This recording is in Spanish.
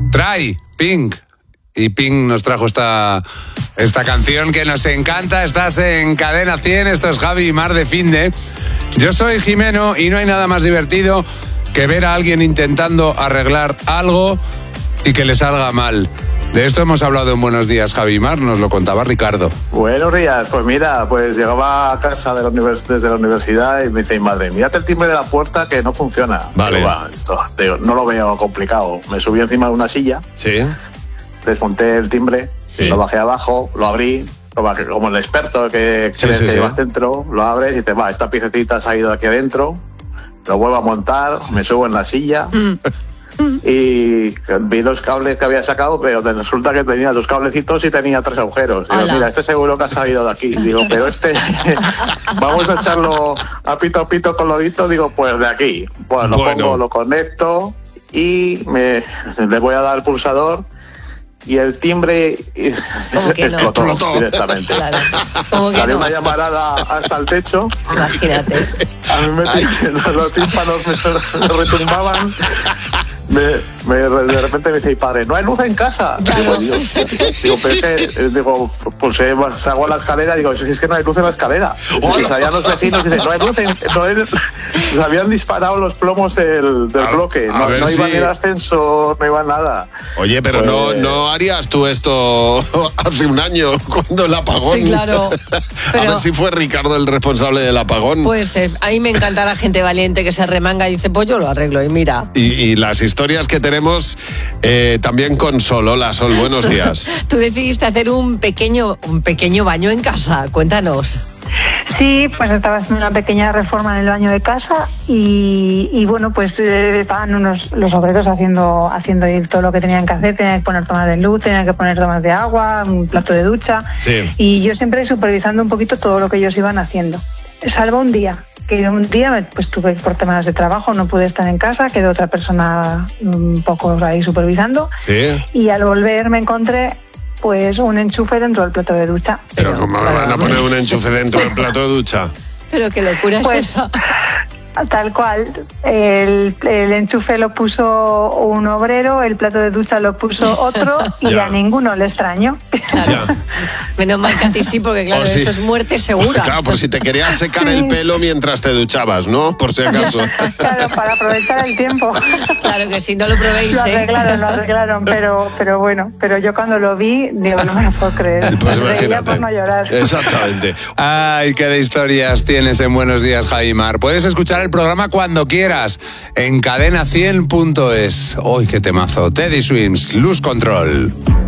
trae Pink. Y Pink nos trajo esta canción que nos encanta. Estás en Cadena 100, esto es Javi y Mar de Finde. Yo soy Jimeno y no hay nada más divertido que ver a alguien intentando arreglar algo y que le salga mal. De esto hemos hablado en Buenos Días, Javi y Mar, nos lo contaba Ricardo. Buenos días, pues mira, llegaba a casa desde la universidad y me dice, madre, mírate el timbre de la puerta que no funciona. Vale. Digo, no lo veo complicado. Me subí encima de una silla, Sí. desmonté el timbre, Sí. lo bajé abajo, lo abrí, como el experto que Sí, crees sí, que sí. llevas dentro, lo abres y dices, esta piececita se ha ido de aquí adentro, lo vuelvo a montar, me subo en la silla... Y vi los cables que había sacado, pero resulta que tenía 2 cablecitos y tenía 3 agujeros. Digo, mira, este seguro que ha salido de aquí. Digo, pero vamos a echarlo a pito con lodito. Digo, pues de aquí. Pues lo pongo, lo conecto y le voy a dar el pulsador. Y el timbre explotó directamente. Claro. Salió una llamarada hasta el techo. Imagínate. A mí los tímpanos me retumbaban. De repente me dice, padre, ¿no hay luz en casa? Claro. Digo, pero es que, pues salgo a la escalera y digo, es que no hay luz en la escalera. Y salían los vecinos y dicen, no hay luz se habían disparado los plomos del bloque. No iba ni el ascensor, no iba nada. Oye, pero no harías tú esto hace un año, cuando el apagón. Sí, claro. A ver si fue Ricardo el responsable del apagón. Puede ser. A mí me encanta la gente valiente que se remanga y dice, pues yo lo arreglo y mira. Y las historias que tenemos también con Sol. Hola, Sol, buenos días. Tú decidiste hacer un pequeño baño en casa. Cuéntanos. Sí, pues estaba haciendo una pequeña reforma en el baño de casa y bueno, pues estaban los obreros haciendo todo lo que tenían que hacer. Tenían que poner tomas de luz, tenían que poner tomas de agua, un plato de ducha. Sí. Y yo siempre supervisando un poquito todo lo que ellos iban haciendo. Salvo un día, pues tuve por temas de trabajo, no pude estar en casa, quedó otra persona un poco ahí supervisando. Sí. Y al volver me encontré pues un enchufe dentro del plato de ducha. Pero ¿cómo me van a poner un enchufe dentro del plato de ducha? Pero qué locura Pues, es esa. Tal cual, el enchufe lo puso un obrero, el plato de ducha lo puso otro y Ya. a ninguno le extrañó. Ya. Menos mal que a ti sí, porque claro, O sí. eso es muerte segura. Claro, por si te querías secar Sí. el pelo mientras te duchabas, ¿no? Por si acaso. Claro, para aprovechar el tiempo. Claro que sí, no lo probéis, Lo arreglaron, pero bueno, pero yo cuando lo vi, digo, no me lo puedo creer. Pues Reía imagínate. por no llorar. Exactamente. Ay, qué de historias tienes en Buenos Días, Javi y Mar. Puedes escuchar el programa cuando quieras en cadena100.es. ¡Uy, qué temazo! Teddy Swims, Lose Control.